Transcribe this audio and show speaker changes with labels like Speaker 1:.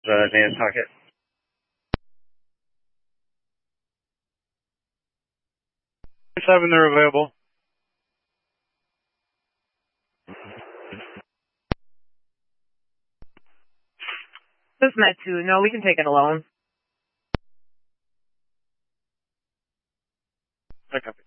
Speaker 1: Nantucket. 7, they're available.
Speaker 2: This is Med 2. No, we can take it alone.
Speaker 1: I copy.